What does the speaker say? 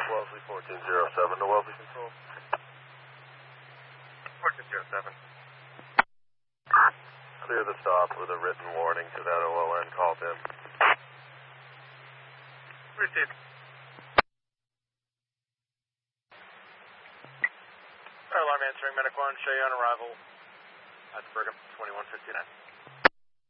Wellesley 1407 to Wellesley Control. 1407. Clear the stop with a written warning to that OLN called in. Received. Alarm answering, Medic 1, show you on arrival at the Brigham, 2159.